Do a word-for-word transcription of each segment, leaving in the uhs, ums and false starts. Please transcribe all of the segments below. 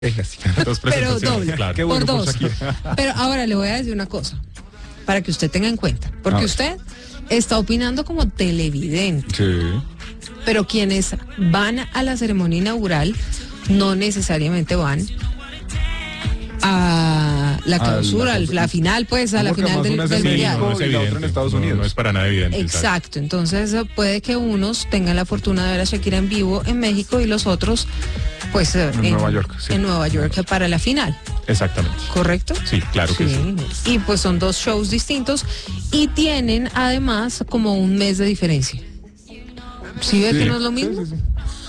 Dos Pero doble, claro. por bueno, dos. Por Pero ahora le voy a decir una cosa, para que usted tenga en cuenta, porque usted está opinando como televidente, sí. pero quienes van a la ceremonia inaugural no necesariamente van a la clausura, a la, la final, pues, a la final del, del mundial. No, no, y la otra en Estados Unidos. No, no es para nada evidente. Exacto, entonces puede que unos tengan la fortuna de ver a Shakira en vivo en México y los otros, pues, en, en Nueva York, sí. En Nueva York para la final. Exactamente. ¿Correcto? Sí, claro que sí. sí. Y pues son dos shows distintos y tienen además como un mes de diferencia. ¿Sí ve sí. que no es lo mismo? Sí, sí, sí.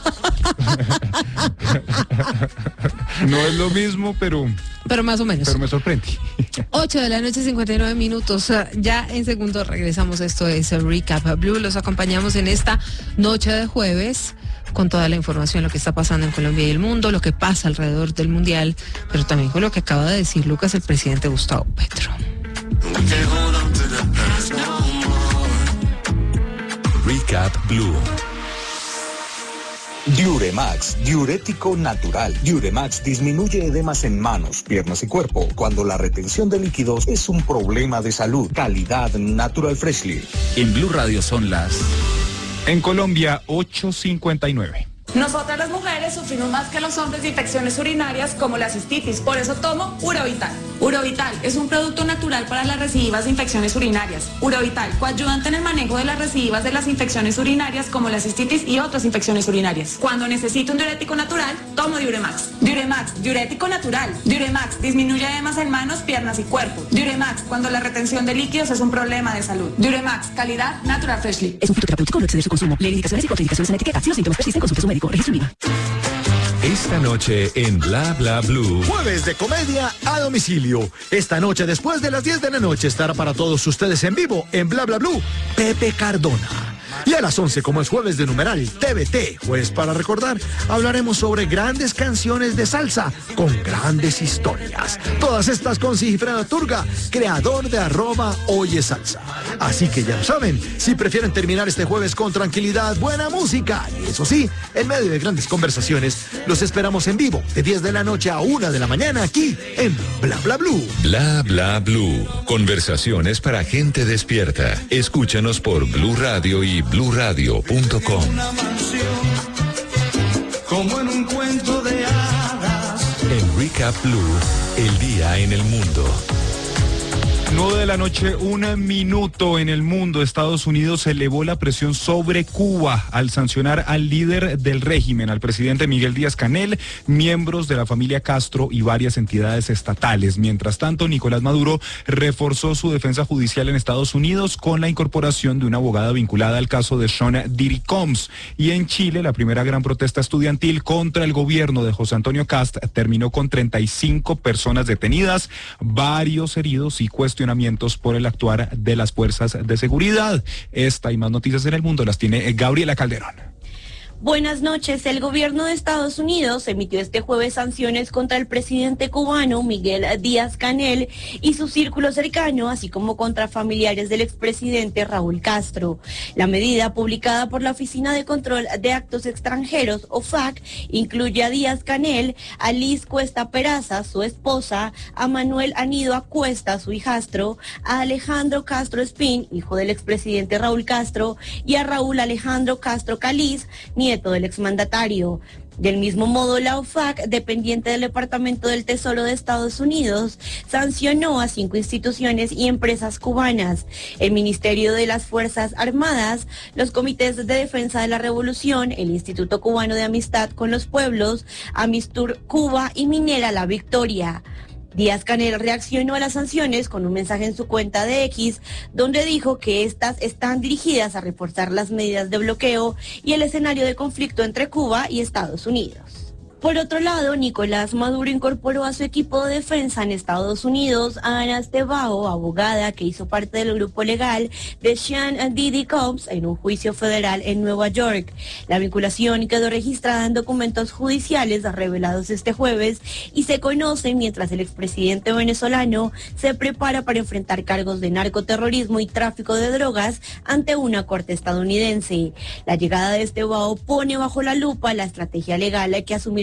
No es lo mismo, pero... Pero más o menos. Pero me sorprende. ocho de la noche, cincuenta y nueve minutos. Ya en segundo regresamos. Esto es el Recap Blue. Los acompañamos en esta noche de jueves con toda la información, lo que está pasando en Colombia y el mundo, lo que pasa alrededor del mundial, pero también con lo que acaba de decir Lucas, el presidente Gustavo Petro. Recap Blue. Diuremax, diurético natural. Diuremax disminuye edemas en manos, piernas y cuerpo cuando la retención de líquidos es un problema de salud. Calidad Natural Freshly. En Blue Radio son las... En Colombia, ocho cincuenta y nueve. Nosotras las mujeres sufrimos más que los hombres de infecciones urinarias como la cistitis, por eso tomo Urovital. Urovital es un producto natural para las recidivas de infecciones urinarias. Urovital, coayudante en el manejo de las recidivas de las infecciones urinarias como la cistitis y otras infecciones urinarias. Cuando necesito un diurético natural, tomo Diuremax. Diuremax, diurético natural. Diuremax, disminuye edemas en manos, piernas y cuerpo. Diuremax, cuando la retención de líquidos es un problema de salud. Diuremax, calidad Natural Freshly. Es un fitoterapéutico, no exceder su consumo. Leer indicaciones y contraindicaciones en la etiqueta. Si los síntomas persisten, consulte a su médico. Registro I V A. Esta noche en Bla Bla Blue. Jueves de comedia a domicilio. Esta noche después de las diez de la noche estará para todos ustedes en vivo en Bla Bla Blue Pepe Cardona. Y a las once, como es jueves de numeral T V T, jueves para recordar, hablaremos sobre grandes canciones de salsa con grandes historias. Todas estas con Sigifredo Turga, creador de arroba Oye Salsa. Así que ya lo saben, si prefieren terminar este jueves con tranquilidad, buena música y eso sí, en medio de grandes conversaciones, los esperamos en vivo de diez de la noche a una de la mañana aquí en Bla Bla Blue. Bla Bla Blue. Conversaciones para gente despierta. Escúchanos por Blue Radio y blue radio punto com. Como en un cuento de hadas. En Recap Blue, el día en el mundo. nueve de la noche, un minuto en el mundo. Estados Unidos elevó la presión sobre Cuba al sancionar al líder del régimen, al presidente Miguel Díaz-Canel, miembros de la familia Castro y varias entidades estatales. Mientras tanto, Nicolás Maduro reforzó su defensa judicial en Estados Unidos con la incorporación de una abogada vinculada al caso de Sean Diddy Combs. Y en Chile, la primera gran protesta estudiantil contra el gobierno de José Antonio Kast terminó con treinta y cinco personas detenidas, varios heridos y cuestionamientos por el actuar de las fuerzas de seguridad. Esta y más noticias en el mundo las tiene Gabriela Calderón. Buenas noches. El gobierno de Estados Unidos emitió este jueves sanciones contra el presidente cubano Miguel Díaz-Canel y su círculo cercano, así como contra familiares del expresidente Raúl Castro. La medida, publicada por la Oficina de Control de Actos Extranjeros, O F A C, incluye a Díaz-Canel, a Liz Cuesta Peraza, su esposa, a Manuel Anido Acuesta, su hijastro, a Alejandro Castro Espín, hijo del expresidente Raúl Castro, y a Raúl Alejandro Castro Caliz, nieto del exmandatario. Del mismo modo, la O F A C, dependiente del Departamento del Tesoro de Estados Unidos, sancionó a cinco instituciones y empresas cubanas: el Ministerio de las Fuerzas Armadas, los Comités de Defensa de la Revolución, el Instituto Cubano de Amistad con los Pueblos, Amistur Cuba y Minera La Victoria. Díaz-Canel reaccionó a las sanciones con un mensaje en su cuenta de X, donde dijo que estas están dirigidas a reforzar las medidas de bloqueo y el escenario de conflicto entre Cuba y Estados Unidos. Por otro lado, Nicolás Maduro incorporó a su equipo de defensa en Estados Unidos a Ana Estebao, abogada que hizo parte del grupo legal de Sean Diddy Combs, en un juicio federal en Nueva York. La vinculación quedó registrada en documentos judiciales revelados este jueves y se conoce mientras el expresidente venezolano se prepara para enfrentar cargos de narcoterrorismo y tráfico de drogas ante una corte estadounidense. La llegada de Estebao pone bajo la lupa la estrategia legal que asumirá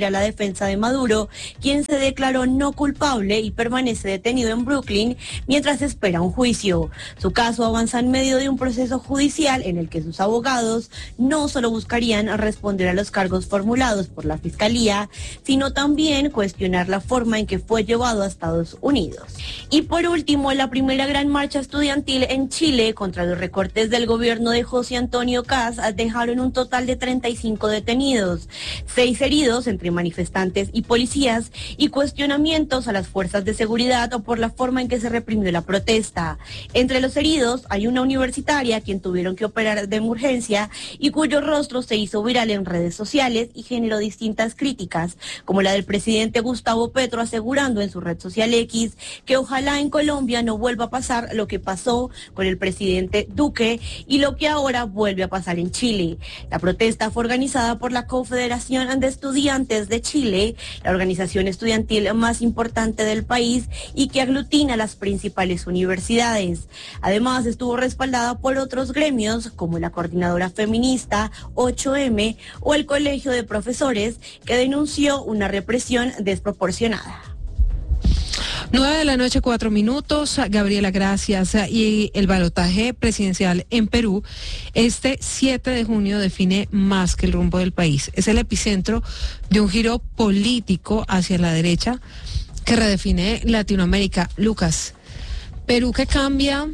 a la defensa de Maduro, quien se declaró no culpable y permanece detenido en Brooklyn mientras espera un juicio. Su caso avanza en medio de un proceso judicial en el que sus abogados no solo buscarían responder a los cargos formulados por la Fiscalía, sino también cuestionar la forma en que fue llevado a Estados Unidos. Y por último, la primera gran marcha estudiantil en Chile contra los recortes del gobierno de José Antonio Kast dejaron un total de treinta y cinco detenidos, seis heridos entre manifestantes y policías y cuestionamientos a las fuerzas de seguridad o por la forma en que se reprimió la protesta. Entre los heridos hay una universitaria a quien tuvieron que operar de emergencia y cuyo rostro se hizo viral en redes sociales y generó distintas críticas, como la del presidente Gustavo Petro asegurando en su red social X que ojalá en Colombia no vuelva a pasar lo que pasó con el presidente Duque y lo que ahora vuelve a pasar en Chile. La protesta fue organizada por la Confederación de Estudiantes de Chile, la organización estudiantil más importante del país y que aglutina las principales universidades. Además, estuvo respaldada por otros gremios como la Coordinadora Feminista ocho eme o el Colegio de Profesores, que denunció una represión desproporcionada. Nueve de la noche, cuatro minutos. Gabriela, gracias. Y el balotaje presidencial en Perú, este siete de junio define más que el rumbo del país. Es el epicentro de un giro político hacia la derecha que redefine Latinoamérica. Lucas, Perú que cambia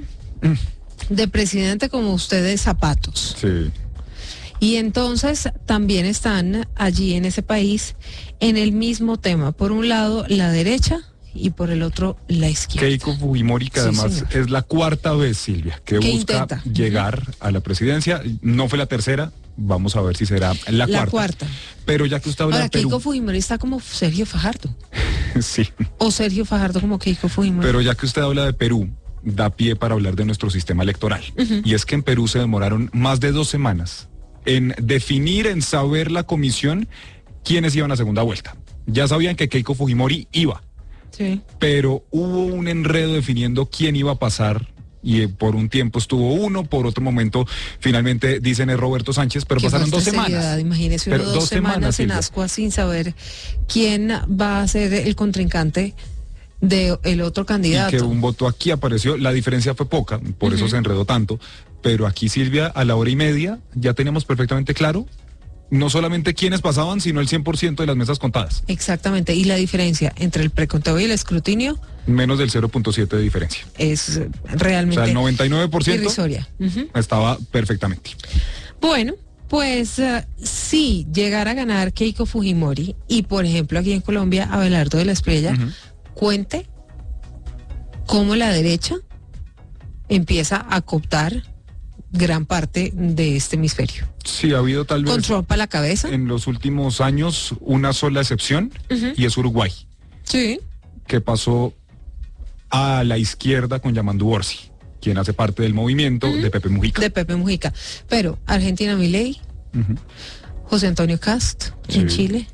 de presidente como ustedes zapatos. Sí. Y entonces también están allí en ese país en el mismo tema. Por un lado, la derecha, y por el otro, la izquierda. Keiko Fujimori, que Sí, además señor. es la cuarta vez, Silvia, que ¿Qué busca intenta? llegar a la presidencia. No fue la tercera, vamos a ver si será la, La cuarta. cuarta. Pero ya que usted habla Ahora, de Perú, Keiko Fujimori está como Sergio Fajardo. sí, O Sergio Fajardo como Keiko Fujimori. pero ya que usted habla de Perú, da pie para hablar de nuestro sistema electoral. Ujú. Y es que en Perú se demoraron más de dos semanas en definir, en saber la comisión quiénes iban a segunda vuelta. Ya sabían que Keiko Fujimori iba, Sí. pero hubo un enredo definiendo quién iba a pasar y eh, por un tiempo estuvo uno, por otro momento finalmente dicen es Roberto Sánchez, pero Qué pasaron falta dos de seriedad. semanas. Imagínese uno Pero dos, dos semanas, semanas, en Silvia. ascuas sin saber quién va a ser el contrincante de el otro Y candidato. que un voto aquí apareció, la diferencia fue poca, por eso Ujú. se enredó tanto, pero aquí, Silvia, a la hora y media ya teníamos perfectamente claro no solamente quiénes pasaban, sino el cien por ciento de las mesas contadas, Exactamente. Y la diferencia entre el preconteo y el escrutinio menos del cero punto siete de diferencia. es eh, O realmente sea, el noventa y nueve por ciento irrisoria. Ujú. estaba perfectamente. Bueno, pues eh, sí, llegar a ganar Keiko Fujimori y, por ejemplo, aquí en Colombia, Abelardo de la Espriella, Ujú. cuente cómo la derecha empieza a cooptar gran parte de este hemisferio. Sí, ha habido tal vez Con Trump a la cabeza. en los últimos años una sola excepción, Ujú. y es Uruguay, Sí. que pasó a la izquierda con Yamandu Orsi, quien hace parte del movimiento Ujú. de Pepe Mujica. De Pepe Mujica. Pero Argentina Milei, Ujú. José Antonio Cast en Sí. Chile,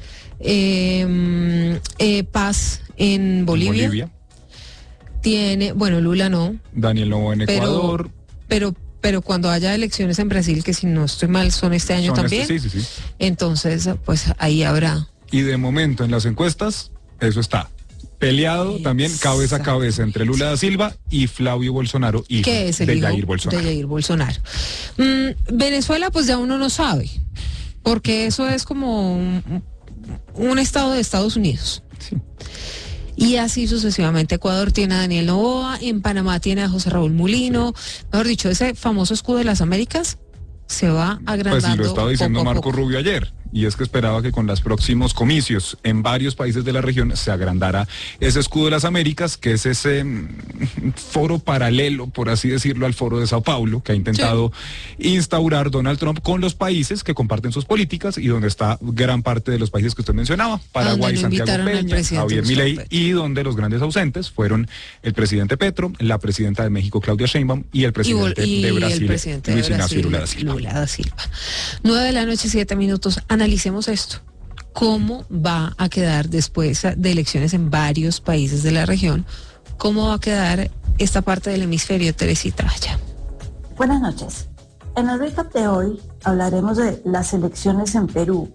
eh, eh, Paz en Bolivia, Bolivia, tiene, bueno, Lula no, Daniel Noboa en Pero- Ecuador. pero pero cuando haya elecciones en Brasil, que si no estoy mal son este año son también, este- sí, sí, sí. entonces pues ahí habrá. Y de momento en las encuestas, eso está peleado también cabeza a cabeza entre Lula da Silva y Flavio Bolsonaro, hijo Que es el de hijo Jair Bolsonaro. de Jair Bolsonaro. Mm, Venezuela, pues ya uno no sabe, porque eso es como un, un estado de Estados Unidos. Sí. Y así sucesivamente. Ecuador tiene a Daniel Noboa, en Panamá tiene a José Raúl Mulino. Mejor dicho, ese famoso escudo de las Américas se va agrandando. Pues sí, lo estaba diciendo poco a Marco poco. Rubio ayer, y es que esperaba que con los próximos comicios en varios países de la región se agrandara ese escudo de las Américas, que es ese mm, foro paralelo, por así decirlo, al foro de Sao Paulo, que ha intentado instaurar Donald Trump con los países que comparten sus políticas y donde está gran parte de los países que usted mencionaba, Paraguay, no Santiago invitaron al Peña, presidente Javier Gustavo Milei, Petro. y donde los grandes ausentes fueron el presidente Petro, la presidenta de México, Claudia Sheinbaum, y el Y, vol- presidente y de Brasil, el presidente de Luis Ignacio Brasil, Lula da Silva. Lula da Silva. Nueve de la noche, siete minutos. Analicemos esto. ¿Cómo va a quedar después de elecciones en varios países de la región? ¿Cómo va a quedar esta parte del hemisferio, Teresita? Vaya. Buenas noches. En el recap de hoy hablaremos de las elecciones en Perú,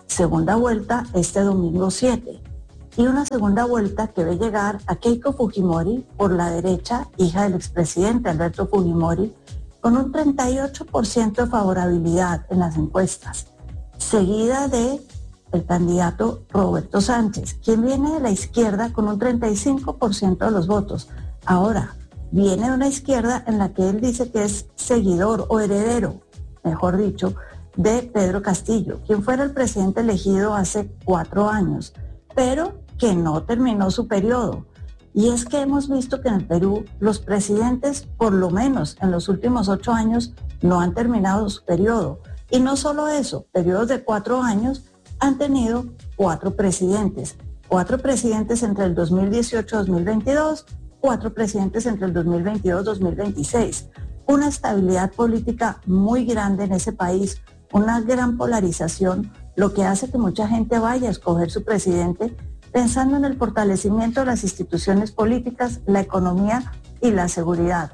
segunda vuelta este domingo siete. Y una segunda vuelta que ve llegar a Keiko Fujimori por la derecha, hija del expresidente Alberto Fujimori, con un treinta y ocho por ciento de favorabilidad en las encuestas, seguida de el candidato Roberto Sánchez, quien viene de la izquierda con un treinta y cinco por ciento de los votos. Ahora, viene de una izquierda en la que él dice que es seguidor o heredero, mejor dicho, de Pedro Castillo, quien fuera el presidente elegido hace cuatro años, pero que no terminó su periodo. Y es que hemos visto que en el Perú los presidentes, por lo menos en los últimos ocho años, no han terminado su periodo. Y no solo eso, periodos de cuatro años han tenido cuatro presidentes. Cuatro presidentes entre el dos mil dieciocho y dos mil veintidós, cuatro presidentes entre el dos mil veintidós y dos mil veintiséis. Una estabilidad política muy grande en ese país, una gran polarización, lo que hace que mucha gente vaya a escoger su presidente pensando en el fortalecimiento de las instituciones políticas, la economía y la seguridad.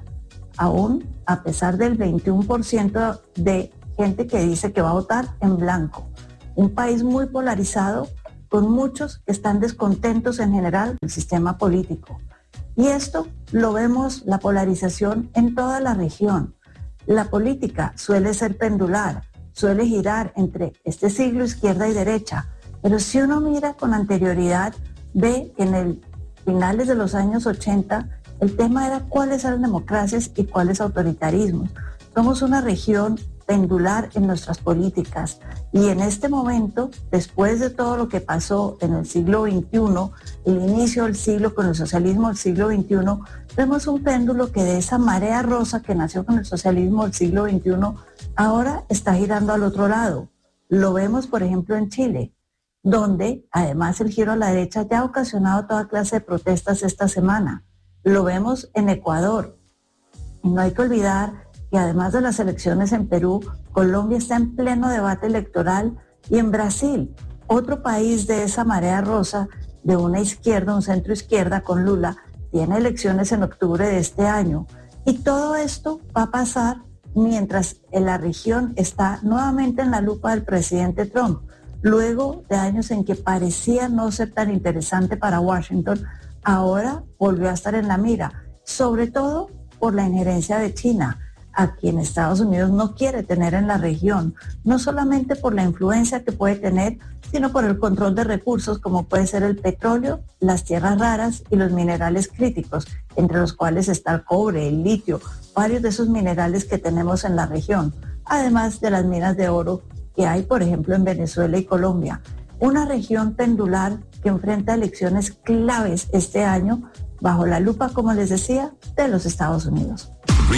Aún a pesar del veintiuno por ciento de gente que dice que va a votar en blanco. Un país muy polarizado, con muchos que están descontentos en general del sistema político. Y esto lo vemos, la polarización, en toda la región. La política suele ser pendular, suele girar entre este siglo izquierda y derecha, pero si uno mira con anterioridad, ve que en el finales de los años ochenta el tema era cuáles eran democracias y cuáles autoritarismos. Somos una región pendular en nuestras políticas y en este momento, después de todo lo que pasó en el siglo veintiuno, el inicio del siglo con el socialismo del siglo veintiuno, vemos un péndulo que de esa marea rosa que nació con el socialismo del siglo veintiuno, ahora está girando al otro lado. Lo vemos, por ejemplo, en Chile, donde además el giro a la derecha ya ha ocasionado toda clase de protestas esta semana. Lo vemos en Ecuador. Y no hay que olvidar que además de las elecciones en Perú, Colombia está en pleno debate electoral, y en Brasil, otro país de esa marea rosa, de una izquierda, un centro izquierda con Lula, tiene elecciones en octubre de este año. Y todo esto va a pasar mientras en la región está nuevamente en la lupa del presidente Trump, luego de años en que parecía no ser tan interesante para Washington, ahora volvió a estar en la mira, sobre todo por la injerencia de China, a quien Estados Unidos no quiere tener en la región, no solamente por la influencia que puede tener, sino por el control de recursos como puede ser el petróleo, las tierras raras y los minerales críticos, entre los cuales está el cobre, el litio, varios de esos minerales que tenemos en la región, además de las minas de oro que hay, por ejemplo, en Venezuela y Colombia. Una región pendular que enfrenta elecciones claves este año bajo la lupa, como les decía, de los Estados Unidos.